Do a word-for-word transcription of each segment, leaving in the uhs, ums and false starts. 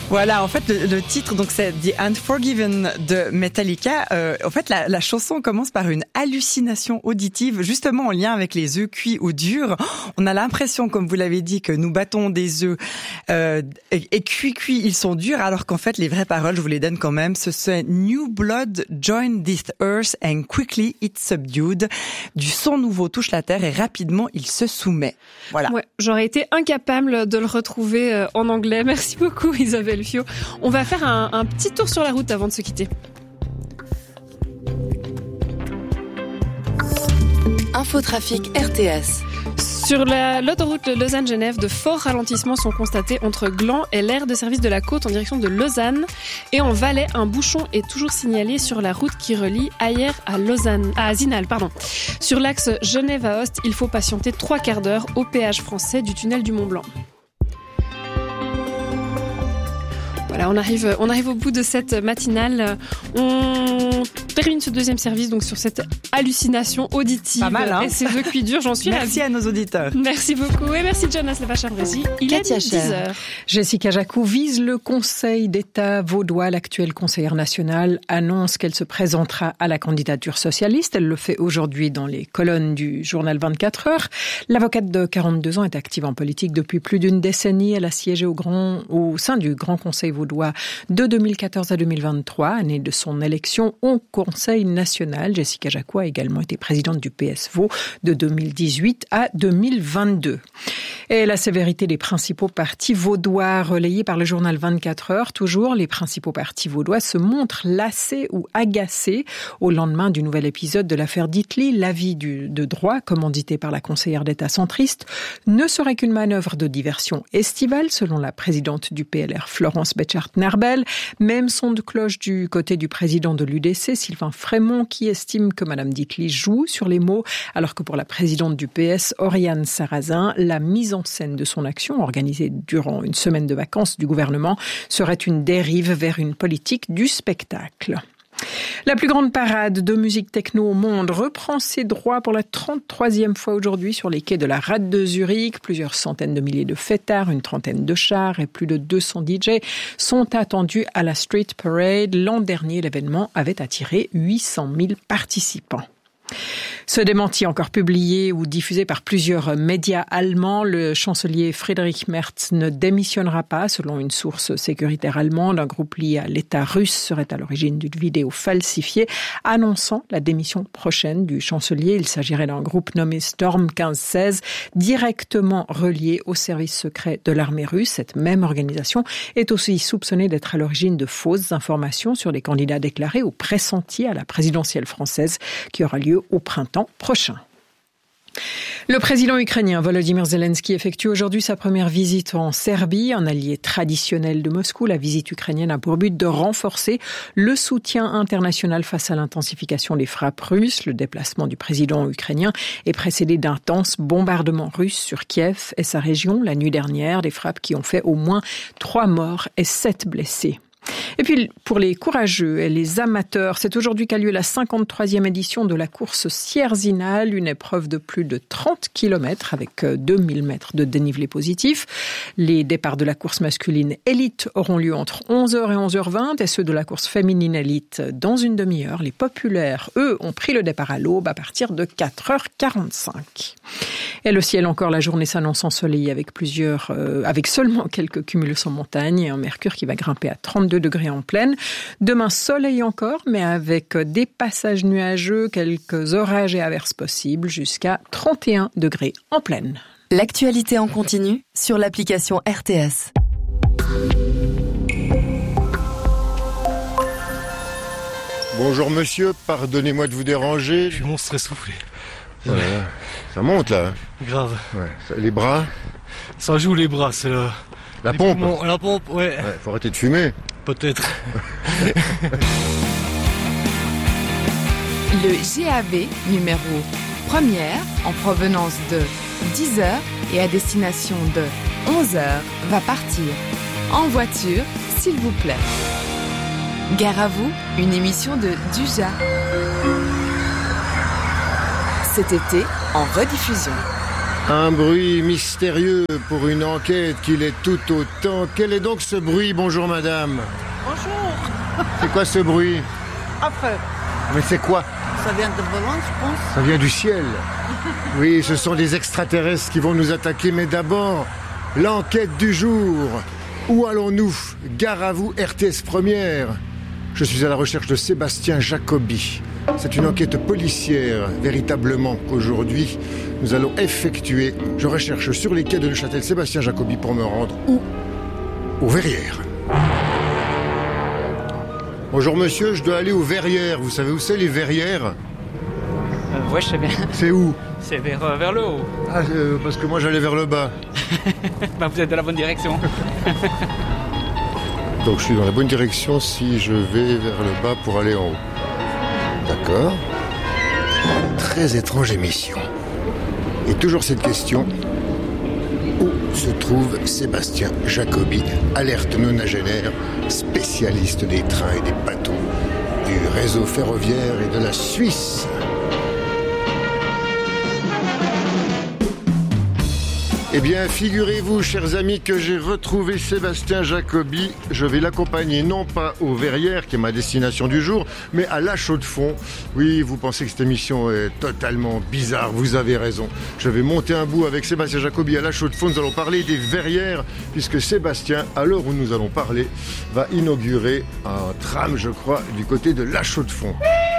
Voilà, en fait, le, le titre, donc c'est The Unforgiven de Metallica. Euh, en fait, la, la chanson commence par une hallucination auditive, justement en lien avec les œufs cuits ou durs. On a l'impression, comme vous l'avez dit, que nous battons des œufs euh, et, et cuits, cuits, ils sont durs, alors qu'en fait, les vraies paroles, je vous les donne quand même. Ce c'est New Blood join this earth and quickly it's subdued. Du son nouveau touche la terre et rapidement il se soumet. Voilà. Ouais, j'aurais été incapable de le retrouver en anglais. Merci beaucoup, Isabelle Fio. On va faire un, un petit tour sur la route avant de se quitter. Infotrafic R T S. Sur la, l'autoroute de Lausanne-Genève, de forts ralentissements sont constatés entre Gland et l'aire de service de la côte en direction de Lausanne. Et en Valais, un bouchon est toujours signalé sur la route qui relie Ayer à Lausanne, à Zinal, pardon. Sur l'axe Genève à Ost, il faut patienter trois quarts d'heure au péage français du tunnel du Mont-Blanc. Voilà, on arrive, on arrive au bout de cette matinale. On termine ce deuxième service donc sur cette hallucination auditive. Pas mal, hein. Et ces œufs cuits durs, j'en suis Merci ravie. à nos auditeurs. Merci beaucoup et merci Jonas Levacham-Brézy. Il Katia est dix heures. Jessica Jacou vise le Conseil d'État vaudois. L'actuelle conseillère nationale annonce qu'elle se présentera à la candidature socialiste. Elle le fait aujourd'hui dans les colonnes du journal vingt-quatre heures. L'avocate de quarante-deux ans est active en politique depuis plus d'une décennie. Elle a siégé au, grand, au sein du Grand Conseil vaudois de deux mille quatorze à deux mille vingt-trois, année de son élection au Conseil national. Jessica Jacou a également été présidente du P S Vaud de deux mille dix-huit à deux mille vingt-deux. Et la sévérité des principaux partis vaudois relayée par le journal vingt-quatre heures. Toujours, les principaux partis vaudois se montrent lassés ou agacés au lendemain du nouvel épisode de l'affaire Ditli. L'avis du, de droit, commandité par la conseillère d'État centriste, ne serait qu'une manœuvre de diversion estivale, selon la présidente du P L R, Florence Betchart-Narbel. Même son de cloche du côté du président de l'U D C, Sylvain Frémont, qui estime que Madame Ditli joue sur les mots, alors que pour la présidente du P S, Oriane Sarrazin, la mise en scène de son action, organisée durant une semaine de vacances du gouvernement, serait une dérive vers une politique du spectacle. La plus grande parade de musique techno au monde reprend ses droits pour la trente-troisième fois aujourd'hui sur les quais de la Rade de Zurich. Plusieurs centaines de milliers de fêtards, une trentaine de chars et plus de deux cents D J sont attendus à la Street Parade. L'an dernier, l'événement avait attiré huit cent mille participants. Ce démenti encore publié ou diffusé par plusieurs médias allemands, le chancelier Friedrich Merz ne démissionnera pas. Selon une source sécuritaire allemande, un groupe lié à l'État russe serait à l'origine d'une vidéo falsifiée annonçant la démission prochaine du chancelier. Il s'agirait d'un groupe nommé Storm quinze seize, directement relié au service secret de l'armée russe. Cette même organisation est aussi soupçonnée d'être à l'origine de fausses informations sur les candidats déclarés ou pressentis à la présidentielle française qui aura lieu au printemps prochain. Le président ukrainien Volodymyr Zelensky effectue aujourd'hui sa première visite en Serbie, un allié traditionnel de Moscou. La visite ukrainienne a pour but de renforcer le soutien international face à l'intensification des frappes russes. Le déplacement du président ukrainien est précédé d'intenses bombardements russes sur Kiev et sa région la nuit dernière, des frappes qui ont fait au moins trois morts et sept blessés. Et puis, pour les courageux et les amateurs, c'est aujourd'hui qu'a lieu la cinquante-troisième édition de la course Sierre-Zinal, une épreuve de plus de trente kilomètres avec deux mille mètres de dénivelé positif. Les départs de la course masculine élite auront lieu entre onze heures et onze heures vingt et ceux de la course féminine élite dans une demi-heure. Les populaires, eux, ont pris le départ à l'aube à partir de quatre heures quarante-cinq. Et le ciel encore, la journée s'annonce ensoleillée avec plusieurs, euh, avec seulement quelques cumulus en montagne et un mercure qui va grimper à trente-deux degrés en pleine. Demain, soleil encore, mais avec des passages nuageux, quelques orages et averses possibles, jusqu'à trente et un degrés en pleine. L'actualité en continu sur l'application R T S. Bonjour monsieur, pardonnez-moi de vous déranger. Je suis monstre essoufflé. Ouais, ça monte là. Grave. Ouais. Les bras. Ça joue les bras, c'est le... La les pompe. poumons. La pompe, ouais. Ouais, faut arrêter de fumer. Peut-être. Le G A V numéro première en provenance de dix heures et à destination de onze heures va partir. En voiture, s'il vous plaît. Gare à vous, une émission de Duja. Cet été, en rediffusion. Un bruit mystérieux pour une enquête qu'il est tout autant. Quel est donc ce bruit? Bonjour madame. Bonjour. C'est quoi ce bruit? Après. Mais c'est quoi? Ça vient de volant, je pense. Ça vient du ciel. Oui, ce sont des extraterrestres qui vont nous attaquer. Mais d'abord, l'enquête du jour. Où allons-nous? Gare à vous, R T S Première. Je suis à la recherche de Sébastien Jacobi. C'est une enquête policière, véritablement, qu'aujourd'hui, nous allons effectuer. Je recherche sur les quais de Neuchâtel Sébastien Jacobi pour me rendre où? Aux Verrières. Bonjour monsieur, je dois aller aux Verrières. Vous savez où c'est les Verrières? euh, Ouais, je sais bien. C'est où? C'est vers, euh, vers le haut. Ah, euh, parce que moi j'allais vers le bas. Bah, vous êtes dans la bonne direction. Donc je suis dans la bonne direction si je vais vers le bas pour aller en haut. D'accord. Très étrange émission. Et toujours cette question. Où se trouve Sébastien Jacobi, alerte nonagénaire, spécialiste des trains et des bateaux, du réseau ferroviaire et de la Suisse? Eh bien, figurez-vous, chers amis, que j'ai retrouvé Sébastien Jacobi. Je vais l'accompagner non pas aux Verrières, qui est ma destination du jour, mais à La Chaux-de-Fonds. Oui, vous pensez que cette émission est totalement bizarre, vous avez raison. Je vais monter un bout avec Sébastien Jacobi à La Chaux-de-Fonds. Nous allons parler des Verrières, puisque Sébastien, à l'heure où nous allons parler, va inaugurer un tram, je crois, du côté de La Chaux-de-Fonds.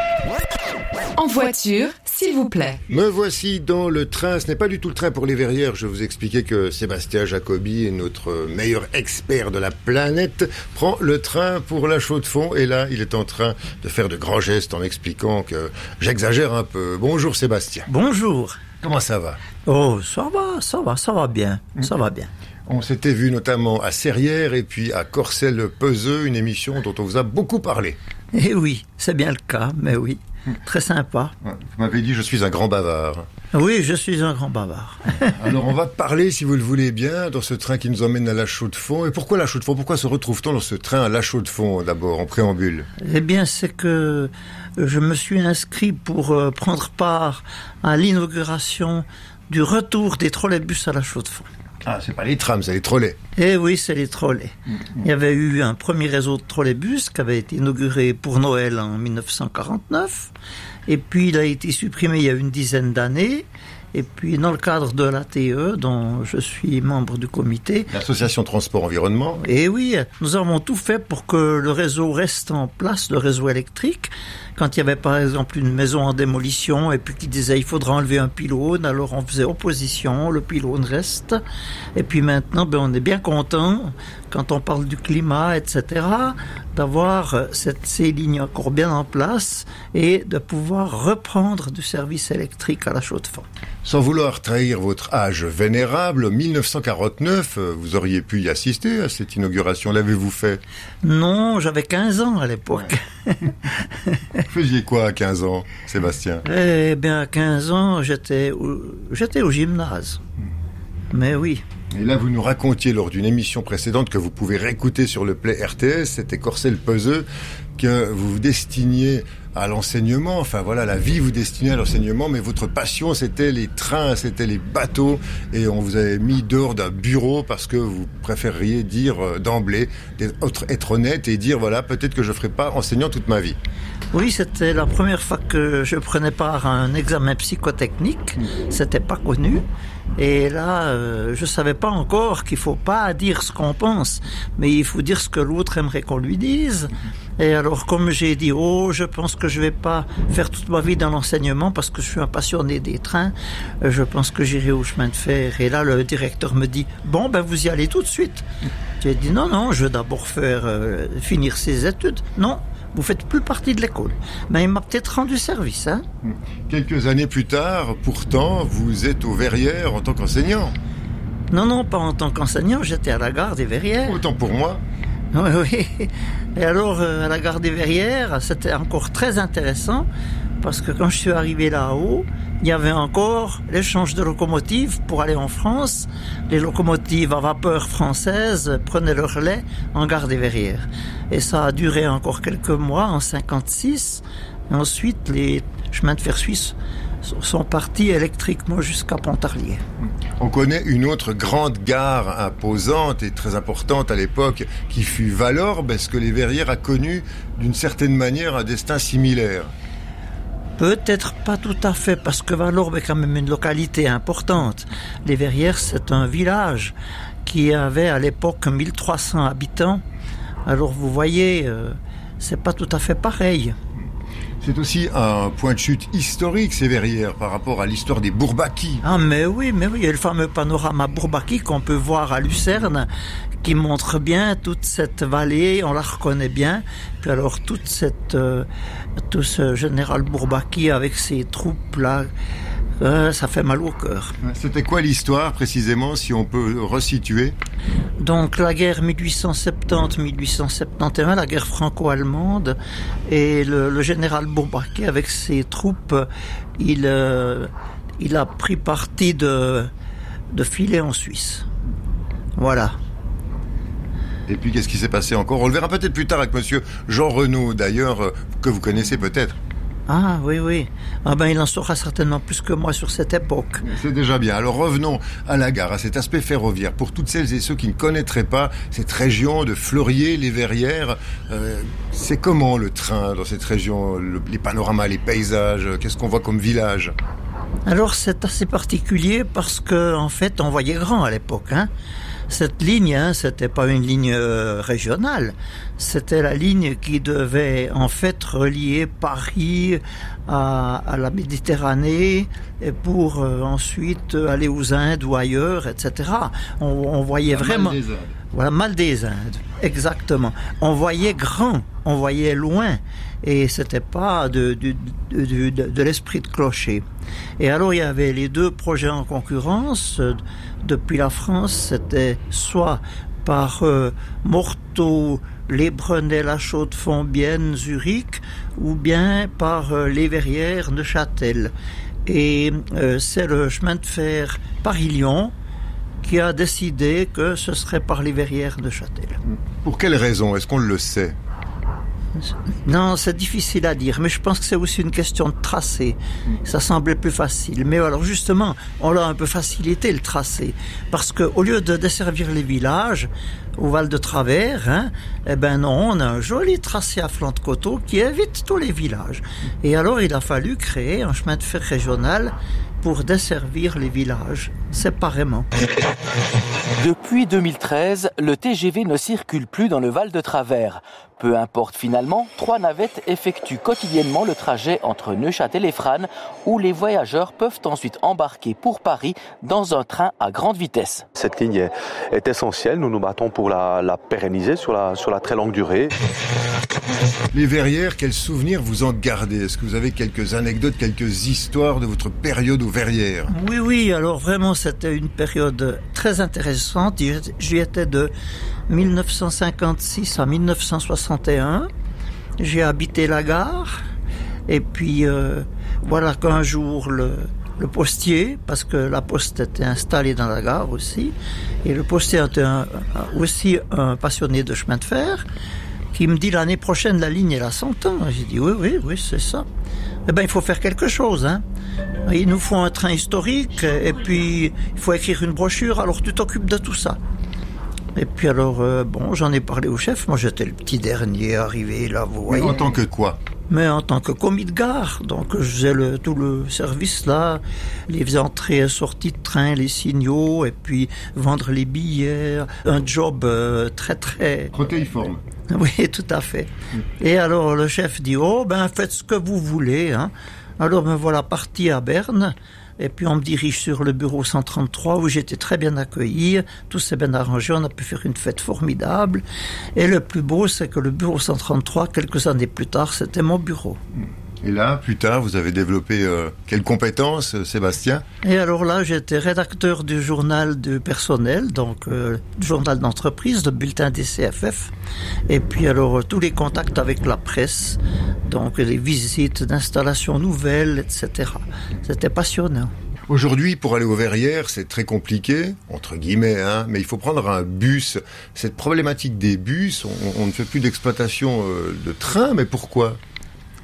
En voiture, s'il vous plaît. Me voici dans le train. Ce n'est pas du tout le train pour les Verrières. Je vous expliquais que Sébastien Jacobi est notre meilleur expert de la planète. Prend le train pour La Chaux-de-Fonds. Et là, il est en train de faire de grands gestes en m'expliquant que j'exagère un peu. Bonjour Sébastien. Bonjour. Comment ça va? Oh, ça va, ça va, ça va bien. Ça va bien. On s'était vu notamment à Serrières et puis à Corcelles-Peseux, une émission dont on vous a beaucoup parlé. Eh oui, c'est bien le cas, mais oui. Très sympa. Vous m'avez dit je suis un grand bavard. Oui, je suis un grand bavard. Alors on va parler, si vous le voulez bien, dans ce train qui nous emmène à La Chaux-de-Fonds. Et pourquoi La Chaux-de-Fonds? Pourquoi se retrouve-t-on dans ce train à La Chaux-de-Fonds, d'abord, en préambule? Eh bien, c'est que je me suis inscrit pour euh, prendre part à l'inauguration du retour des trolleybus à La Chaux-de-Fonds. Ah, c'est pas les trams, c'est les trolleys. Eh oui, c'est les trolleys. Mmh. Il y avait eu un premier réseau de trolleybus qui avait été inauguré pour Noël en dix-neuf cent quarante-neuf. Et puis, il a été supprimé il y a une dizaine d'années. Et puis, dans le cadre de l'A T E, dont je suis membre du comité... L'Association Transport Environnement. Eh oui, nous avons tout fait pour que le réseau reste en place, le réseau électrique. Quand il y avait par exemple une maison en démolition et puis qui disait il faudra enlever un pylône, alors on faisait opposition, le pylône reste. Et puis maintenant, ben, on est bien content, quand on parle du climat, et cetera, d'avoir cette, ces lignes encore bien en place et de pouvoir reprendre du service électrique à La Chaux-de-Fonds. Sans vouloir trahir votre âge vénérable, dix-neuf cent quarante-neuf, vous auriez pu y assister à cette inauguration. L'avez-vous fait? Non, j'avais quinze ans à l'époque. Ouais. Vous faisiez quoi à quinze ans, Sébastien? Eh bien, à quinze ans, j'étais au, j'étais au gymnase. Mais oui. Et là, vous nous racontiez lors d'une émission précédente que vous pouvez réécouter sur le Play R T S, c'était Corcelles-Peseux, que vous vous destiniez à l'enseignement. Enfin voilà, la vie vous destinait à l'enseignement, mais votre passion, c'était les trains, c'était les bateaux, et on vous avait mis dehors d'un bureau parce que vous préféreriez dire d'emblée, être, être honnête et dire voilà, peut-être que je ne ferai pas enseignant toute ma vie. Oui, c'était la première fois que je prenais part à un examen psychotechnique. C'était pas connu. Et là, euh, je savais pas encore qu'il faut pas dire ce qu'on pense, mais il faut dire ce que l'autre aimerait qu'on lui dise. Et alors, comme j'ai dit, oh, je pense que je vais pas faire toute ma vie dans l'enseignement parce que je suis un passionné des trains, je pense que j'irai au chemin de fer. Et là, le directeur me dit, bon, ben, vous y allez tout de suite. J'ai dit, non, non, je vais d'abord faire, euh, finir ses études. Non. Vous faites plus partie de l'école. Mais il m'a peut-être rendu service, hein. Quelques années plus tard, pourtant, vous êtes aux Verrières en tant qu'enseignant. Non, non, pas en tant qu'enseignant, j'étais à la gare des Verrières. Autant pour moi. Oui, oui. Et alors, euh, à la gare des Verrières, c'était encore très intéressant, parce que quand je suis arrivé là-haut, il y avait encore l'échange de locomotives pour aller en France. Les locomotives à vapeur françaises prenaient leur relais en gare des Verrières. Et ça a duré encore quelques mois, en cinquante-six. Et ensuite, les chemins de fer suisses sont partis électriquement jusqu'à Pontarlier. On connaît une autre grande gare imposante et très importante à l'époque qui fut Valorbe. Est-ce que les Verrières a connu d'une certaine manière un destin similaire ? Peut-être pas tout à fait, parce que Valorbe est quand même une localité importante. Les Verrières, c'est un village qui avait à l'époque mille trois cents habitants. Alors vous voyez, euh, c'est pas tout à fait pareil. C'est aussi un point de chute historique, ces Verrières, par rapport à l'histoire des Bourbaki. Ah mais oui, mais oui, il y a le fameux panorama Bourbaki qu'on peut voir à Lucerne, qui montre bien toute cette vallée, on la reconnaît bien. Puis alors toute cette, euh, tout ce général Bourbaki avec ses troupes là, euh, ça fait mal au cœur. C'était quoi l'histoire précisément, si on peut resituer ? Donc la guerre mille huit cent soixante-dix mille huit cent soixante et onze, la guerre franco-allemande, et le, le général Bourbaki avec ses troupes, il, euh, il a pris parti de, de filer en Suisse. Voilà. Et puis qu'est-ce qui s'est passé encore ? On le verra peut-être plus tard avec monsieur Jean Renaud, d'ailleurs, euh, que vous connaissez peut-être. Ah oui, oui. Ah ben, il en saura certainement plus que moi sur cette époque. C'est déjà bien. Alors revenons à la gare, à cet aspect ferroviaire. Pour toutes celles et ceux qui ne connaîtraient pas cette région de Fleurier, les Verrières, euh, c'est comment le train dans cette région, le, les panoramas, les paysages, qu'est-ce qu'on voit comme village ? Alors c'est assez particulier parce que en fait on voyait grand à l'époque, hein. Cette ligne, hein, c'était pas une ligne euh, régionale, c'était la ligne qui devait en fait relier Paris à, à la Méditerranée et pour euh, ensuite aller aux Indes ou ailleurs, et cetera. On, on voyait la vraiment... Mal des Indes. Voilà, Mal des Indes, exactement. On voyait grand, on voyait loin, et c'était pas de, de, de, de, de l'esprit de clocher. Et alors il y avait les deux projets en concurrence. Depuis la France, c'était soit par euh, Morteau, Les Brenets, La Chaux-de-Fonds, Bienne, Zurich, ou bien par euh, Les Verrières, Neuchâtel. Et euh, c'est le chemin de fer Paris-Lyon qui a décidé que ce serait par les Verrières de Châtel. Pour quelle raison ? Est-ce qu'on le sait ? Non, c'est difficile à dire, mais je pense que c'est aussi une question de tracé. Ça semblait plus facile. Mais alors justement, on l'a un peu facilité le tracé. Parce qu'au lieu de desservir les villages, au Val de Travers, hein, eh ben non, on a un joli tracé à flanc de coteau qui évite tous les villages. Et alors il a fallu créer un chemin de fer régional pour desservir les villages séparément. Depuis deux mille treize, le T G V ne circule plus dans le Val de Travers. Peu importe finalement, trois navettes effectuent quotidiennement le trajet entre Neuchâtel et Frasnes, où les voyageurs peuvent ensuite embarquer pour Paris dans un train à grande vitesse. Cette ligne est, est essentielle, nous nous battons pour la, la pérenniser sur la, sur la très longue durée. Les Verrières, quels souvenirs vous en gardez ? Est-ce que vous avez quelques anecdotes, quelques histoires de votre période aux Verrières ? Oui, oui, alors vraiment c'était une période très intéressante. J'y étais de mille neuf cent cinquante-six à mille neuf cent soixante et un. J'ai habité la gare et puis euh, voilà qu'un jour le, le postier, parce que la poste était installée dans la gare aussi, et le postier était un, aussi un passionné de chemin de fer, qui me dit l'année prochaine la ligne elle a cent ans. J'ai dit oui, oui, oui, c'est ça. Eh ben il faut faire quelque chose, hein. Il nous faut un train historique et puis il faut écrire une brochure, alors tu t'occupes de tout ça. Et puis alors, euh, bon, j'en ai parlé au chef, moi j'étais le petit dernier arrivé là, vous voyez. Mais en tant que quoi ? Mais en tant que commis de gare, donc je faisais le, tout le service là, les entrées et sorties de train, les signaux, et puis vendre les billets, un job euh, très très... Protéiforme. Oui, tout à fait. Et alors le chef dit, oh ben faites ce que vous voulez, hein. Alors me voilà parti à Berne, et puis on me dirige sur le bureau cent trente-trois où j'étais très bien accueilli, tout s'est bien arrangé, on a pu faire une fête formidable. Et le plus beau, c'est que le bureau cent trente-trois, quelques années plus tard, c'était mon bureau. Et là, plus tard, vous avez développé euh, quelles compétences, Sébastien ? Et alors là, j'étais rédacteur du journal du personnel, donc euh, du journal d'entreprise, le bulletin des C F F. Et puis alors, euh, tous les contacts avec la presse, donc les visites d'installations nouvelles, et cetera. C'était passionnant. Aujourd'hui, pour aller aux Verrières, c'est très compliqué, entre guillemets, hein, mais il faut prendre un bus. Cette problématique des bus, on, on ne fait plus d'exploitation euh, de train, mais pourquoi ?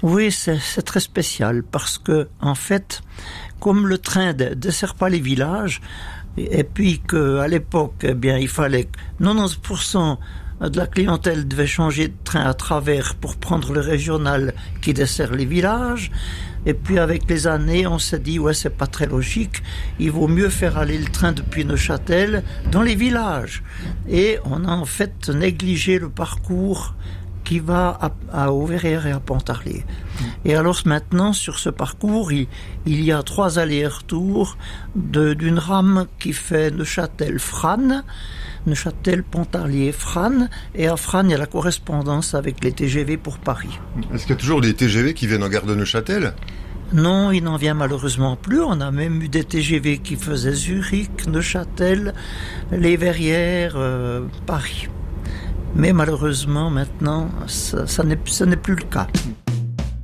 Oui, c'est, c'est très spécial parce que, en fait, comme le train ne dessert pas les villages, et, et puis qu'à l'époque, eh bien, il fallait quatre-vingt-dix pour cent de la clientèle devait changer de train à travers pour prendre le régional qui dessert les villages. Et puis avec les années, on s'est dit, ouais, c'est pas très logique, il vaut mieux faire aller le train depuis Neuchâtel dans les villages. Et on a en fait négligé le parcours qui va à, à Auverrières et à Pontarlier. Et alors maintenant, sur ce parcours, il, il y a trois allers-retours de, d'une rame qui fait Neuchâtel-Frasnes, Neuchâtel, Pontarlier, Frasnes, et à Frasnes, il y a la correspondance avec les T G V pour Paris. Est-ce qu'il y a toujours des T G V qui viennent en gare de Neuchâtel ? Non, il n'en vient malheureusement plus. On a même eu des T G V qui faisaient Zurich, Neuchâtel, les Verrières, euh, Paris. Mais malheureusement, maintenant, ça, ça n'est, ça n'est plus le cas.